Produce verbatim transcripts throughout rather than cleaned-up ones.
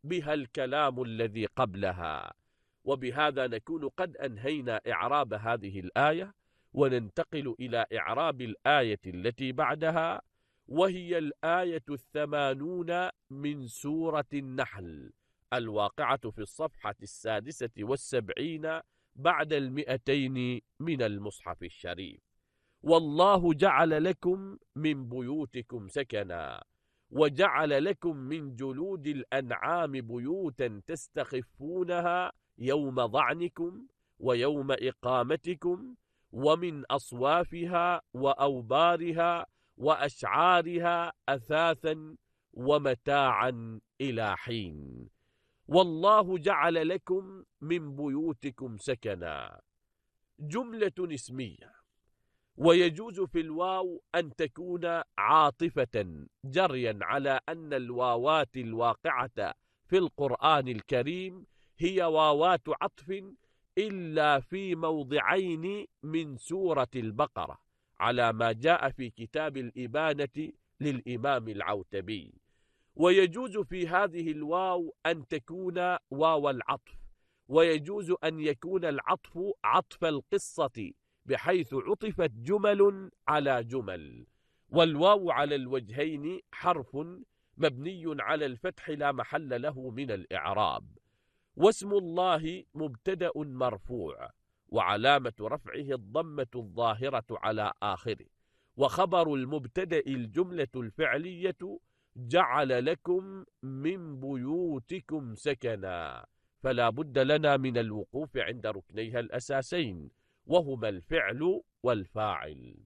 بها الكلام الذي قبلها. وبهذا نكون قد أنهينا إعراب هذه الآية، وننتقل إلى إعراب الآية التي بعدها، وهي الآية الثمانون من سورة النحل، الواقعة في الصفحة السادسة والسبعين بعد المئتين من المصحف الشريف. والله جعل لكم من بيوتكم سكنا، وجعل لكم من جلود الأنعام بيوتا تستخفونها يوم ظعنكم ويوم إقامتكم، ومن أصوافها وأوبارها وأشعارها أثاثا ومتاعا إلى حين. والله جعل لكم من بيوتكم سكنا جملة اسمية، ويجوز في الواو أن تكون عاطفة جريا على أن الواوات الواقعة في القرآن الكريم هي واوات عطف إلا في موضعين من سورة البقرة، على ما جاء في كتاب الإبانة للإمام العوتبي. ويجوز في هذه الواو أن تكون واو العطف، ويجوز أن يكون العطف عطف القصة بحيث عطفت جمل على جمل. والواو على الوجهين حرف مبني على الفتح لا محل له من الإعراب. واسم الله مبتدأ مرفوع، وعلامة رفعه الضمة الظاهرة على آخره، وخبر المبتدأ الجملة الفعلية جعل لكم من بيوتكم سكنا، فلا بد لنا من الوقوف عند ركنيها الأساسين، وهما الفعل والفاعل.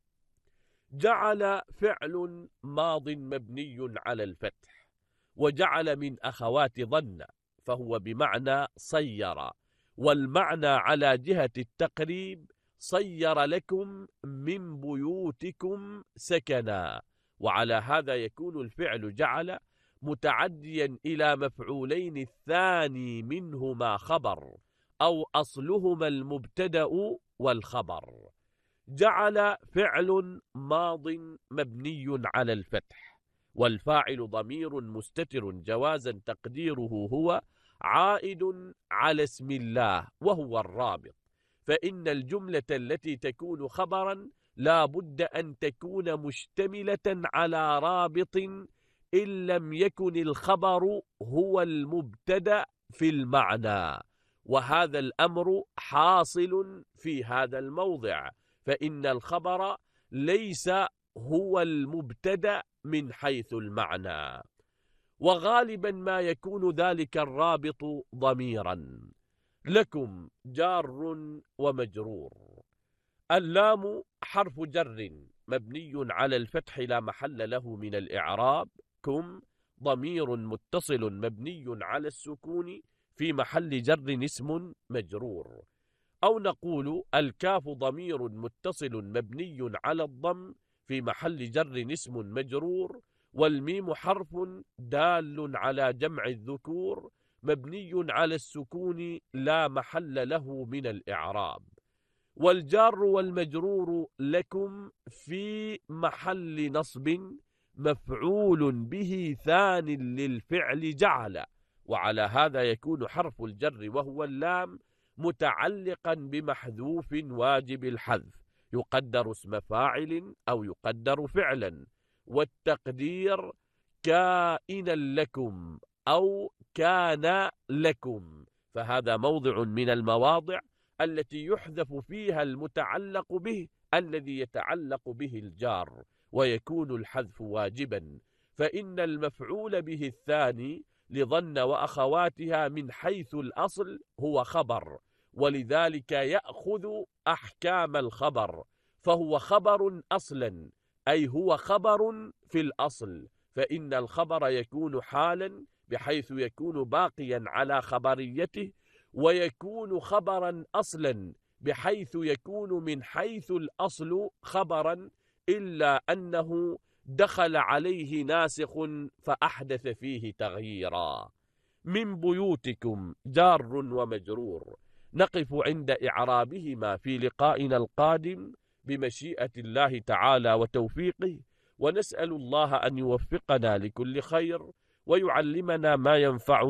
جعل فعل ماض مبني على الفتح، وجعل من أخوات ظن، فهو بمعنى صير، والمعنى على جهة التقريب صير لكم من بيوتكم سكنا. وعلى هذا يكون الفعل جعل متعديا إلى مفعولين الثاني منهما خبر، أو أصلهما المبتدأ والخبر. جعل فعل ماض مبني على الفتح، والفاعل ضمير مستتر جوازا تقديره هو عائد على اسم الله وهو الرابط، فإن الجملة التي تكون خبرا لا بد أن تكون مشتملة على رابط إن لم يكن الخبر هو المبتدأ في المعنى، وهذا الأمر حاصل في هذا الموضع، فإن الخبر ليس هو المبتدأ من حيث المعنى، وغالبا ما يكون ذلك الرابط ضميرا. لكم جار ومجرور. اللام حرف جر مبني على الفتح لا محل له من الإعراب. كم ضمير متصل مبني على السكون في محل جر اسم مجرور. أو نقول الكاف ضمير متصل مبني على الضم في محل جر اسم مجرور. والميم حرف دال على جمع الذكور مبني على السكون لا محل له من الإعراب. والجار والمجرور لكم في محل نصب مفعول به ثان للفعل جعل، وعلى هذا يكون حرف الجر وهو اللام متعلقا بمحذوف واجب الحذف، يقدر اسم فاعل أو يقدر فعلا، والتقدير كائنا لكم أو كان لكم، فهذا موضع من المواضع التي يحذف فيها المتعلق به الذي يتعلق به الجار، ويكون الحذف واجبا، فإن المفعول به الثاني لظن وأخواتها من حيث الأصل هو خبر، ولذلك يأخذ أحكام الخبر، فهو خبر أصلا، أي هو خبر في الأصل، فإن الخبر يكون حالا بحيث يكون باقيا على خبريته، ويكون خبرا أصلا بحيث يكون من حيث الأصل خبرا، إلا أنه دخل عليه ناسخ فأحدث فيه تغييرا. من بيوتكم جار ومجرور. نقف عند إعرابهما في لقائنا القادم بمشيئة الله تعالى وتوفيقه، ونسأل الله أن يوفقنا لكل خير ويعلمنا ما ينفعنا